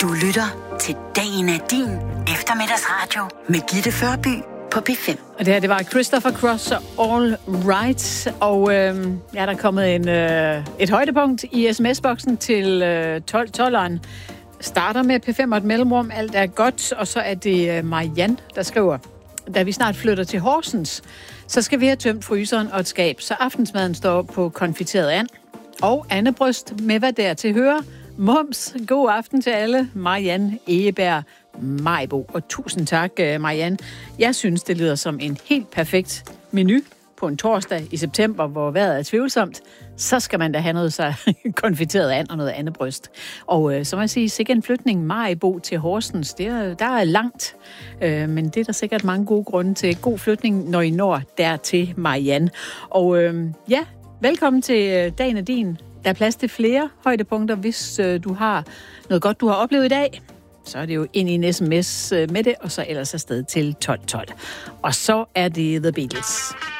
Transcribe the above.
lytter til Dagen er din eftermiddagsradio med Gitte Førby på P5. Og det var Christopher Cross og All Right. Og der er kommet et højdepunkt i sms-boksen til 12-12'eren. Starter med P5 og et mellemrum. Alt er godt. Og så er det Marianne, der skriver: da vi snart flytter til Horsens, så skal vi have tømt fryseren og et skab, så aftensmaden står på konfiteret and og andebryst med hvad der til hører. Mums, god aften til alle. Marianne Egeberg Majbo. Og tusind tak, Marianne. Jeg synes, det lyder som en helt perfekt menu på en torsdag i september, hvor vejret er tvivlsomt. Så skal man da have noget så konfiteret and og noget andet bryst. Og så må jeg sige, sikkert en flytning Majbo til Horsens, der er langt. Men det er der sikkert mange gode grunde til. God flytning, når I når dertil, Marianne. Og velkommen til Dagen er din. Der er plads til flere højdepunkter, hvis du har noget godt, du har oplevet i dag. Så er det jo ind i en sms med det, og så ellers afsted til 1212. Og så er det The Beatles.